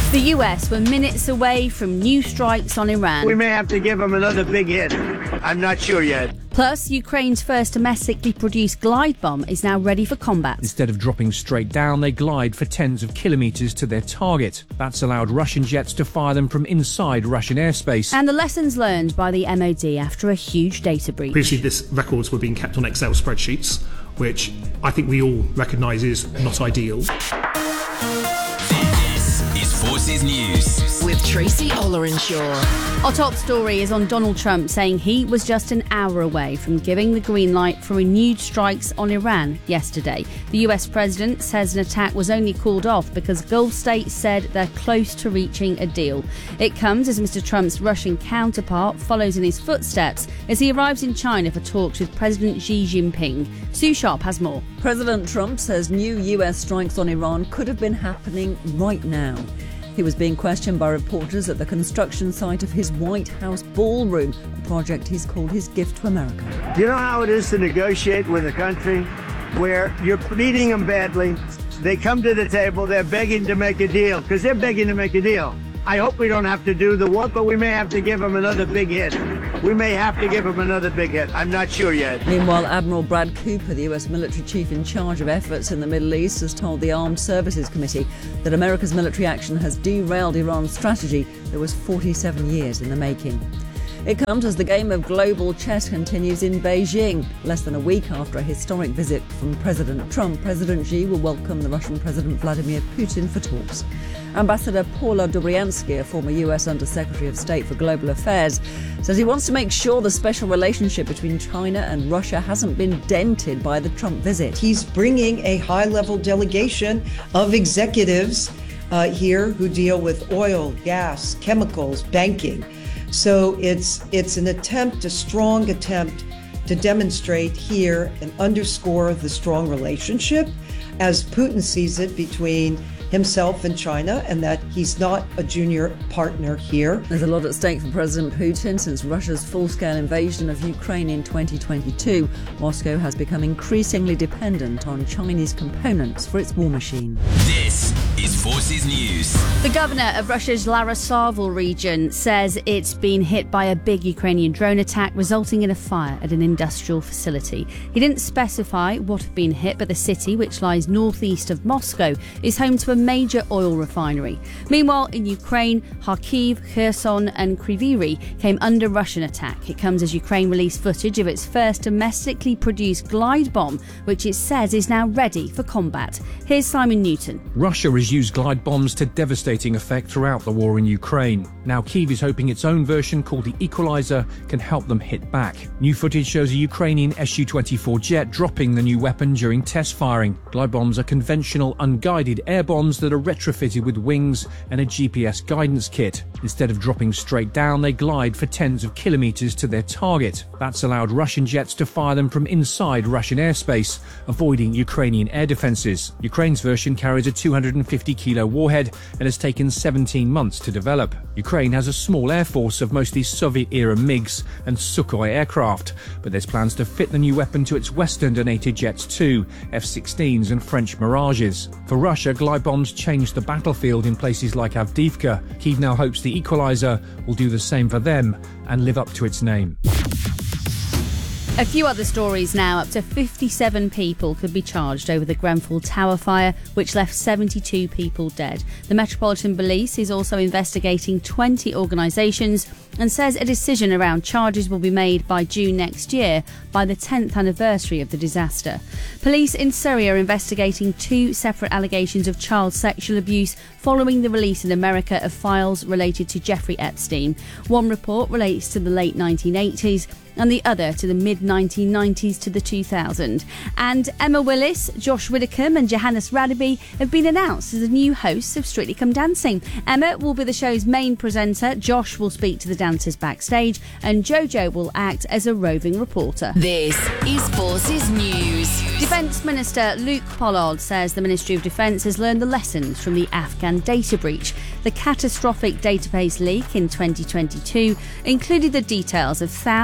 The US were minutes away from new strikes on Iran. We may have to give them another big hit. I'm not sure yet. Plus, Ukraine's first domestically produced glide bomb is now ready for combat. Instead of dropping straight down, they glide for tens of kilometres to their target. That's allowed Russian jets to fire them from inside Russian airspace. And the lessons learned by the MOD after a huge data breach. Previously, these records were being kept on Excel spreadsheets, which I think we all recognise is not ideal. This is Forces News with Tracy Ollerenshaw. Our top story is on Donald Trump saying he was just an hour away from giving the green light for renewed strikes on Iran yesterday. The US president says an attack was only called off because Gulf states said they're close to reaching a deal. It comes as Mr. Trump's Russian counterpart follows in his footsteps as he arrives in China for talks with President Xi Jinping. Sue Sharp has more. President Trump says new US strikes on Iran could have been happening right now. He was being questioned by reporters at the construction site of his White House ballroom, a project he's called his gift to America. You know how it is to negotiate with a country where you're treating them badly? They come to the table, they're begging to make a deal, because they're begging to make a deal. I hope we don't have to do the work, but we may have to give them another big hit. We may have to give them another big hit. I'm not sure yet. Meanwhile, Admiral Brad Cooper, the US military chief in charge of efforts in the Middle East, has told the Armed Services Committee that America's military action has derailed Iran's strategy that was 47 years in the making. It comes as the game of global chess continues in Beijing. Less than a week after a historic visit from President Trump, President Xi will welcome the Russian President Vladimir Putin for talks. Ambassador Paula Dobriansky, a former US Undersecretary of State for Global Affairs, says he wants to make sure the special relationship between China and Russia hasn't been dented by the Trump visit. He's bringing a high-level delegation of executives here who deal with oil, gas, chemicals, banking. So it's an attempt, a strong attempt to demonstrate here and underscore the strong relationship as Putin sees it between himself and China, and that he's not a junior partner here. There's a lot at stake for President Putin since Russia's full-scale invasion of Ukraine in 2022. Moscow has become increasingly dependent on Chinese components for its war machine. This is Forces News. The governor of Russia's Yaroslavl region says it's been hit by a big Ukrainian drone attack resulting in a fire at an industrial facility. He didn't specify what had been hit, but the city, which lies northeast of Moscow, is home to a major oil refinery. Meanwhile, in Ukraine, Kharkiv, Kherson and Kryvyi Rih came under Russian attack. It comes as Ukraine released footage of its first domestically produced glide bomb, which it says is now ready for combat. Here's Simon Newton. Russia has used glide bombs to devastating effect throughout the war in Ukraine. Now Kyiv is hoping its own version, called the Equalizer, can help them hit back. New footage shows a Ukrainian Su-24 jet dropping the new weapon during test firing. Glide bombs are conventional, unguided air bombs that are retrofitted with wings and a GPS guidance kit. Instead of dropping straight down, they glide for tens of kilometres to their target. That's allowed Russian jets to fire them from inside Russian airspace, avoiding Ukrainian air defences. Ukraine's version carries a 250-kilo warhead and has taken 17 months to develop. Ukraine has a small air force of mostly Soviet-era MiGs and Sukhoi aircraft, but there's plans to fit the new weapon to its Western donated jets too, F-16s and French Mirages. For Russia, glide bombs changed the battlefield in places like Avdiivka. Kyiv now hopes the Equalizer will do the same for them and live up to its name. A few other stories now. Up to 57 people could be charged over the Grenfell Tower fire, which left 72 people dead. The Metropolitan Police is also investigating 20 organisations and says a decision around charges will be made by June next year, by the 10th anniversary of the disaster. Police in Surrey are investigating 2 separate allegations of child sexual abuse following the release in America of files related to Jeffrey Epstein. One report relates to the late 1980s and the other to the mid-1990s to the 2000s. And Emma Willis, Josh Widdicombe and Johannes Radeby have been announced as the new hosts of Strictly Come Dancing. Emma will be the show's main presenter, Josh will speak to the dancers backstage, and Jojo will act as a roving reporter. This is Forces News. Defence Minister Luke Pollard says the Ministry of Defence has learned the lessons from the Afghan data breach. The catastrophic database leak in 2022 included the details of thousands of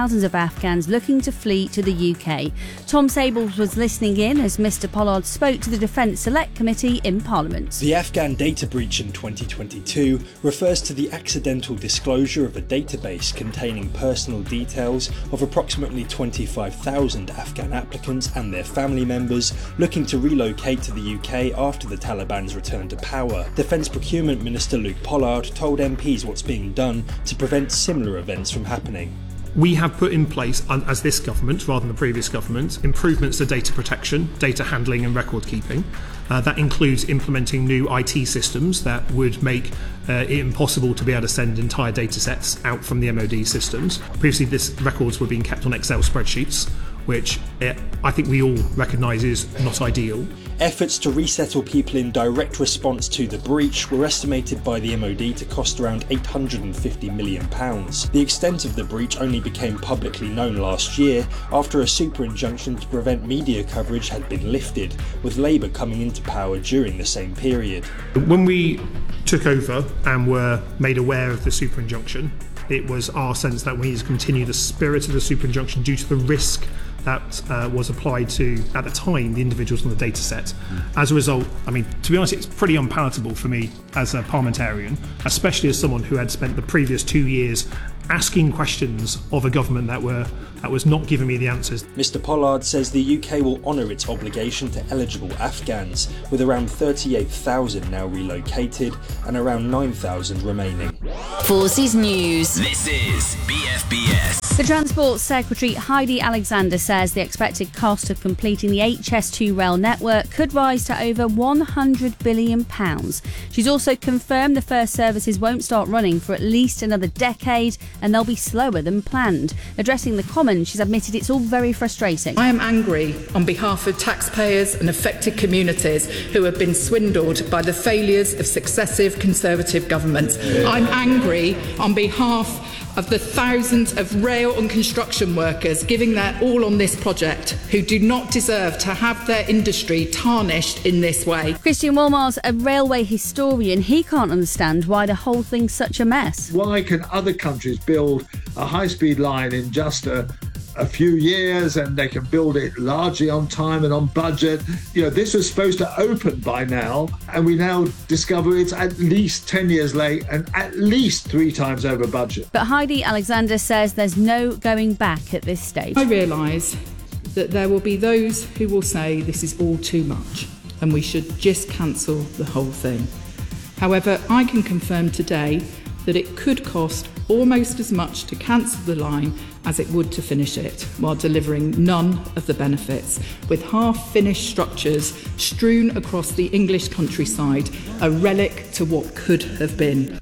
Afghans looking to flee to the UK. Tom Sables was listening in as Mr Pollard spoke to the Defence Select Committee in Parliament. The Afghan data breach in 2022 refers to the accidental disclosure of a database containing personal details of approximately 25,000 Afghan applicants and their family members looking to relocate to the UK after the Taliban's return to power. Defence Procurement Minister Luke Pollard told MPs what's being done to prevent similar events from happening. We have put in place, as this government rather than the previous government, improvements to data protection, data handling and record keeping. That includes implementing new IT systems that would make it impossible to be able to send entire data sets out from the MOD systems. Previously, these records were being kept on Excel spreadsheets, which I think we all recognise is not ideal. Efforts to resettle people in direct response to the breach were estimated by the MOD to cost around £850 million. The extent of the breach only became publicly known last year after a super injunction to prevent media coverage had been lifted, with Labour coming into power during the same period. When we took over and were made aware of the super injunction, it was our sense that we need to continue the spirit of the super injunction due to the risk that was applied to, at the time, the individuals on the data set. As a result, I mean, to be honest, it's pretty unpalatable for me as a parliamentarian, especially as someone who had spent the previous 2 years asking questions of a government that was not giving me the answers. Mr Pollard says the UK will honour its obligation to eligible Afghans, with around 38,000 now relocated and around 9,000 remaining. Forces News. This is BFBS. The Transport Secretary Heidi Alexander says the expected cost of completing the HS2 rail network could rise to over £100 billion. She's also confirmed the first services won't start running for at least another decade and they'll be slower than planned. Addressing the Commons, she's admitted it's all very frustrating. I am angry on behalf of taxpayers and affected communities who have been swindled by the failures of successive Conservative governments. I'm angry on behalf of the thousands of rail and construction workers giving their all on this project who do not deserve to have their industry tarnished in this way. Christian Wolmar's a railway historian. He can't understand why the whole thing's such a mess. Why can other countries build a high-speed line in just a few years and they can build it largely on time and on budget? You know, this was supposed to open by now and we now discover it's at least 10 years late and at least 3 times over budget. But Heidi Alexander says there's no going back at this stage. I realise that there will be those who will say this is all too much and we should just cancel the whole thing. However, I can confirm today that it could cost almost as much to cancel the line as it would to finish it, while delivering none of the benefits, with half-finished structures strewn across the English countryside, a relic to what could have been.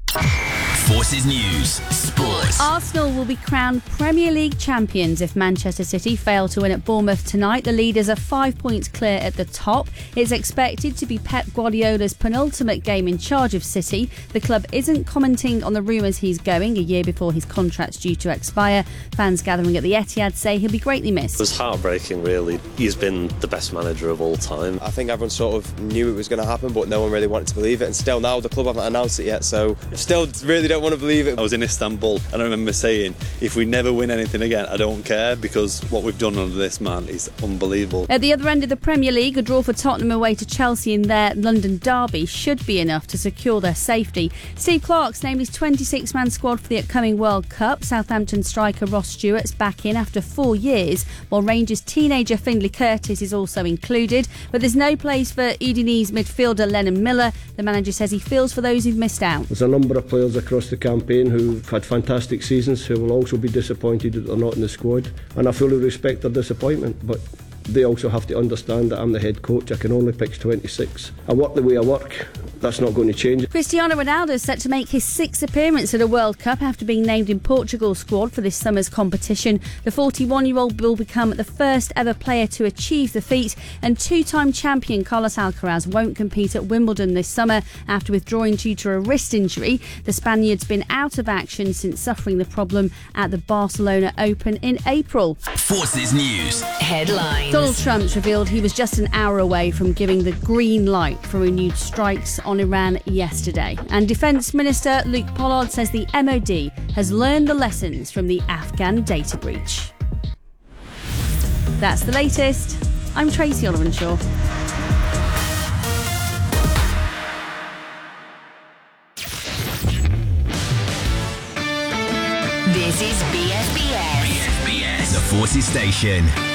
Forces News. Sports. Arsenal will be crowned Premier League champions if Manchester City fail to win at Bournemouth tonight. The leaders are 5 points clear at the top. It's expected to be Pep Guardiola's penultimate game in charge of City. The club isn't commenting on the rumours he's going a year before his contract's due to expire. Fans gathering at the Etihad say he'll be greatly missed. It was heartbreaking, really. He's been the best manager of all time. I think everyone sort of knew it was going to happen, but no one really wanted to believe it. And still now the club haven't announced it yet, so still really don't want to believe it. I was in Istanbul and I remember saying, if we never win anything again, I don't care, because what we've done under this man is unbelievable. At the other end of the Premier League, a draw for Tottenham away to Chelsea in their London derby should be enough to secure their safety. Steve Clarke's named his 26-man squad for the upcoming World Cup. Southampton striker Ross Stewart's back in after 4 years, while Rangers teenager Findlay Curtis is also included. But there's no place for Udinese midfielder Lennon Miller. The manager says he feels for those who've missed out. There's a number of players across the campaign who've had fantastic seasons who will also be disappointed that they're not in the squad, and I fully respect their disappointment, but they also have to understand that I'm the head coach. I can only pick 26. I work the way I work. That's not going to change. Cristiano Ronaldo is set to make his 6th appearance at a World Cup after being named in Portugal's squad for this summer's competition. The 41-year-old will become the first ever player to achieve the feat, and 2-time champion Carlos Alcaraz won't compete at Wimbledon this summer after withdrawing due to a wrist injury. The Spaniard's been out of action since suffering the problem at the Barcelona Open in April. Forces News. Headlines. Donald Trump's revealed he was just an hour away from giving the green light for renewed strikes on Iran yesterday. And Defence Minister Luke Pollard says the MOD has learned the lessons from the Afghan data breach. That's the latest. I'm Tracy Ollerenshaw. This is BFBS. The Forces Station.